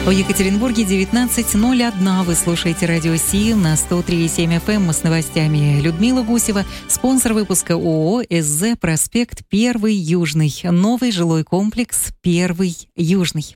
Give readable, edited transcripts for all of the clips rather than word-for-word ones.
В Екатеринбурге 19:01. Вы слушаете радио Си на 103,7 FM с новостями. Людмила Гусева, спонсор выпуска ООО «СЗ Проспект 1 Южный». Новый жилой комплекс 1 Южный.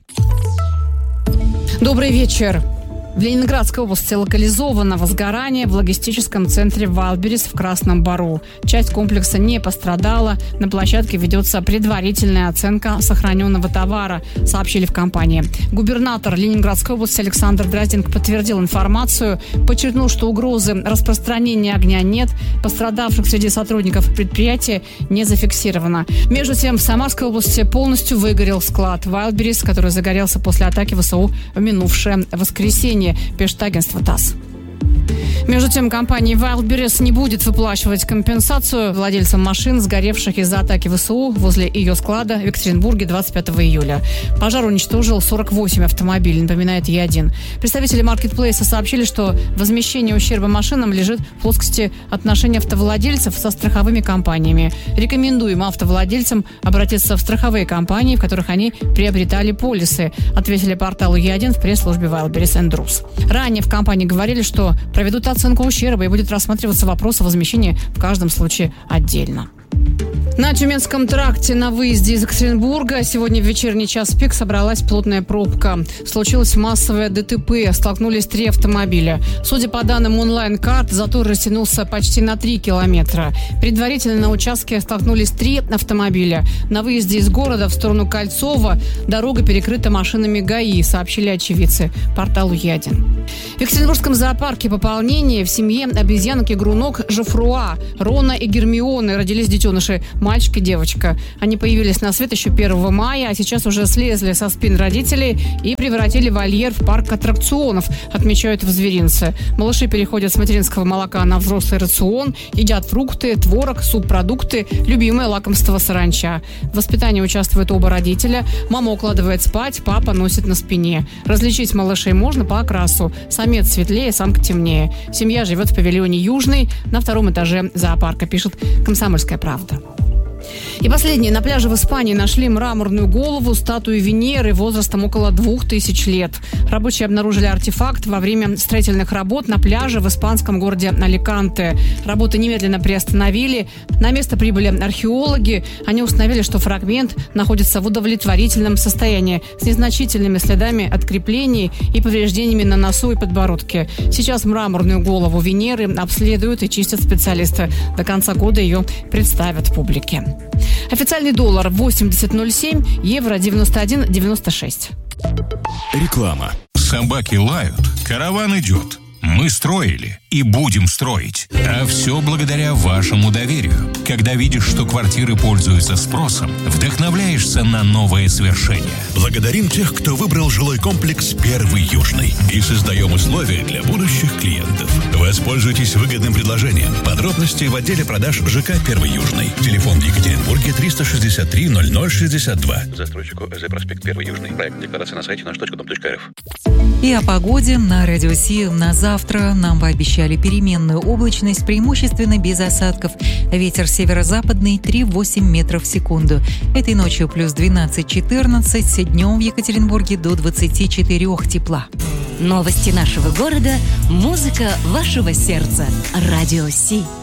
Добрый вечер. В Ленинградской области локализовано возгорание в логистическом центре Wildberries в Красном Бару. Часть комплекса не пострадала. На площадке ведется предварительная оценка сохраненного товара, сообщили в компании. Губернатор Ленинградской области Александр Дрозденко подтвердил информацию, подчеркнул, что угрозы распространения огня нет, пострадавших среди сотрудников предприятия не зафиксировано. Между тем, в Самарской области полностью выгорел склад Wildberries, который загорелся после атаки ВСУ в минувшее воскресенье, пишет агентство ТАСС. Между тем, компания Wildberries не будет выплачивать компенсацию владельцам машин, сгоревших из-за атаки ВСУ возле ее склада в Екатеринбурге 25 июля. Пожар уничтожил 48 автомобилей, напоминает Е1. Представители маркетплейса сообщили, что возмещение ущерба машинам лежит в плоскости отношений автовладельцев со страховыми компаниями. Рекомендуем автовладельцам обратиться в страховые компании, в которых они приобретали полисы, ответили порталу Е1 в пресс-службе Wildberries & Druss. Ранее в компании говорили, что проведут оценку ущерба и будет рассматриваться вопрос о возмещении в каждом случае отдельно. На Тюменском тракте на выезде из Екатеринбурга сегодня в вечерний час пик собралась плотная пробка. Случилось массовое ДТП, столкнулись 3 автомобиля. Судя по данным онлайн-карт, затор растянулся почти на 3 километра. Предварительно на участке столкнулись 3 автомобиля. На выезде из города в сторону Кольцова дорога перекрыта машинами ГАИ, сообщили очевидцы порталу Е1. В Екатеринбургском зоопарке пополнение. В семье обезьянок-игрунок Жофруа, Рона и Гермионы родились детеныши, мальчик и девочка. Они появились на свет еще 1 мая, а сейчас уже слезли со спин родителей и превратили вольер в парк аттракционов, отмечают в зверинце. Малыши переходят с материнского молока на взрослый рацион, едят фрукты, творог, субпродукты, любимое лакомство саранча. В воспитании участвуют оба родителя. Мама укладывает спать, папа носит на спине. Различить малышей можно по окрасу. Самец светлее, самка темнее. Семья живет в павильоне «Южный» на 2 этаже зоопарка, пишет «Комсомольская правда». И последнее. На пляже в Испании нашли мраморную голову статуи Венеры возрастом около 2000 лет. Рабочие обнаружили артефакт во время строительных работ на пляже в испанском городе Аликанте. Работы немедленно приостановили. На место прибыли археологи. Они установили, что фрагмент находится в удовлетворительном состоянии с незначительными следами от креплений и повреждениями на носу и подбородке. Сейчас мраморную голову Венеры обследуют и чистят специалисты. До конца года ее представят публике. Официальный доллар 80.07, евро 91.96. Реклама. Собаки лают, караван идет. Мы строили и будем строить. А все благодаря вашему доверию. Когда видишь, что квартиры пользуются спросом, вдохновляешься на новые свершения. Благодарим тех, кто выбрал жилой комплекс 1 Южный. И создаем условия для будущих клиентов. Воспользуйтесь выгодным предложением. Подробности в отделе продаж ЖК 1 Южный. Телефон в Екатеринбурге 363 0062. Застройщику СЗ Проспект 1 Южный. Проект декларации на сайте наш.дом.рф. И о погоде на радио Си на завтра нам пообещали переменную облачность, преимущественно без осадков. Ветер северо-западный 3,8 метров в секунду. Этой ночью плюс 12-14, днем в Екатеринбурге до 24 тепла. Новости нашего города, музыка вашего сердца. Радио Си.